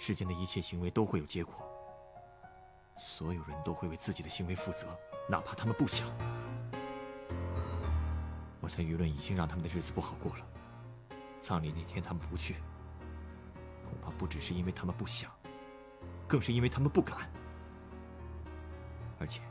世间的一切行为都会有结果，所有人都会为自己的行为负责，哪怕他们不想。我猜舆论已经让他们的日子不好过了。葬礼那天他们不去，恐怕不只是因为他们不想，更是因为他们不敢。而且